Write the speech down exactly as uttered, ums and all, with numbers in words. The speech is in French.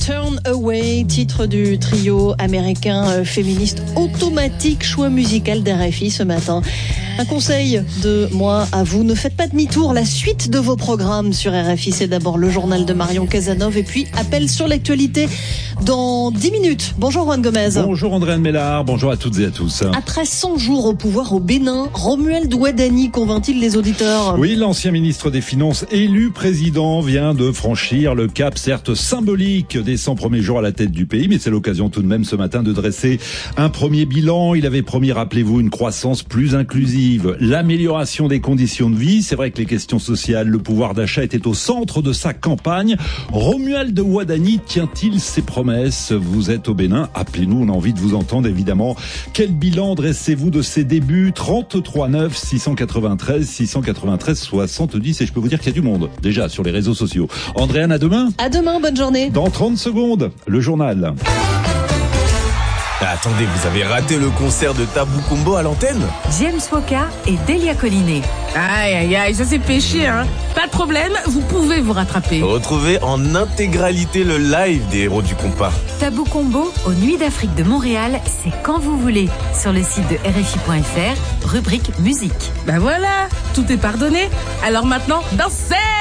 Turn Away, titre du trio américain féministe Automatique, choix musical d'R F I ce matin. Un conseil de moi à vous, ne faites pas demi-tour. La suite de vos programmes sur R F I, c'est d'abord le journal de Marion Cazenove et puis appel sur l'actualité dans dix minutes. Bonjour Juan Gomez. Bonjour Andréane Mélard, bonjour à toutes et à tous. Après cent jours au pouvoir au Bénin, Romuald Ouadani convainc-il les auditeurs? Oui, l'ancien ministre des Finances élu président vient de franchir le cap, certes symbolique, des cent premiers jours à la tête du pays, mais c'est l'occasion tout de même ce matin de dresser un premier bilan. Il avait promis, rappelez-vous, une croissance plus inclusive, l'amélioration des conditions de vie. C'est vrai que les questions sociales, le pouvoir d'achat étaient au centre de sa campagne. Romuald Ouadani tient-il ses promesses? Vous êtes au Bénin, appelez-nous, on a envie de vous entendre évidemment. Quel bilan dressez-vous de ses débuts? Trente-trois neuf six cent quatre-vingt-treize six cent quatre-vingt-treize soixante-dix, et je peux vous dire qu'il y a du monde déjà sur les réseaux sociaux. Andréane, à demain. À demain, bonne journée. Dans trente secondes, le journal. Attendez, vous avez raté le concert de Tabou Combo à l'antenne? James Foka et Delia Collinet. Aïe, aïe, aïe, ça c'est péché, hein. Pas de problème, vous pouvez vous rattraper. Retrouvez en intégralité le live des héros du compas. Tabou Combo aux Nuits d'Afrique de Montréal, c'est quand vous voulez. Sur le site de R F I point F R, rubrique musique. Ben voilà, tout est pardonné. Alors maintenant, dansez!